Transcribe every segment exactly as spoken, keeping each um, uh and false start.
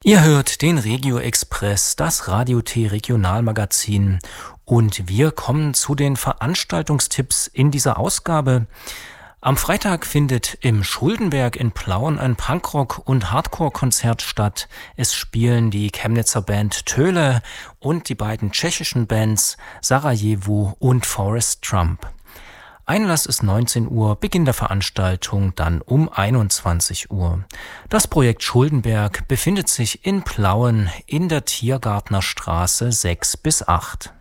Ihr hört den Regio Express, das Radio T Regionalmagazin, und wir kommen zu den Veranstaltungstipps in dieser Ausgabe. Am Freitag findet im Schuldenberg in Plauen ein Punkrock- und Hardcore-Konzert statt. Es spielen die Chemnitzer Band Töle und die beiden tschechischen Bands Sarajevo und Forest Trump. Einlass ist neunzehn Uhr, Beginn der Veranstaltung dann um einundzwanzig Uhr. Das Projekt Schuldenberg befindet sich in Plauen in der Tiergartnerstraße sechs bis acht.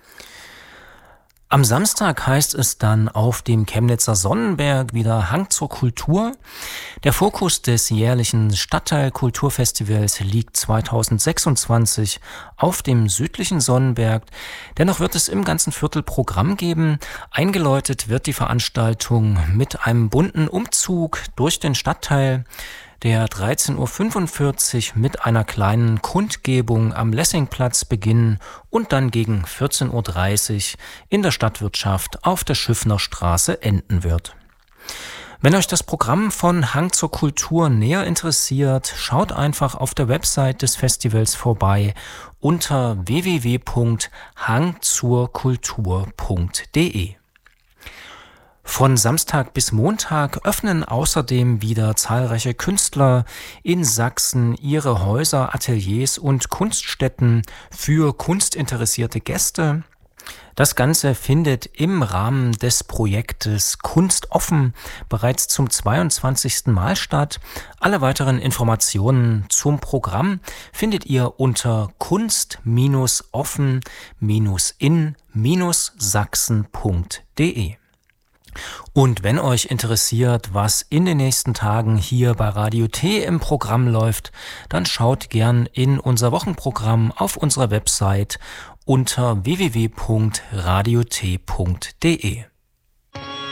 Am Samstag heißt es dann auf dem Chemnitzer Sonnenberg wieder Hang zur Kultur. Der Fokus des jährlichen Stadtteil-Kulturfestivals liegt zweitausendsechsundzwanzig auf dem südlichen Sonnenberg. Dennoch wird es im ganzen Viertel Programm geben. Eingeläutet wird die Veranstaltung mit einem bunten Umzug durch den Stadtteil, der dreizehn Uhr fünfundvierzig mit einer kleinen Kundgebung am Lessingplatz beginnen und dann gegen vierzehn Uhr dreißig in der Stadtwirtschaft auf der Schiffnerstraße enden wird. Wenn euch das Programm von Hang zur Kultur näher interessiert, schaut einfach auf der Website des Festivals vorbei unter w w w punkt hang zur kultur punkt d e. Von Samstag bis Montag öffnen außerdem wieder zahlreiche Künstler in Sachsen ihre Häuser, Ateliers und Kunststätten für kunstinteressierte Gäste. Das Ganze findet im Rahmen des Projektes Kunst offen bereits zum zweiundzwanzigsten Mal statt. Alle weiteren Informationen zum Programm findet ihr unter kunst offen in sachsen punkt d e. Und wenn euch interessiert, was in den nächsten Tagen hier bei Radio T im Programm läuft, dann schaut gern in unser Wochenprogramm auf unserer Website unter w w w punkt radio t punkt d e.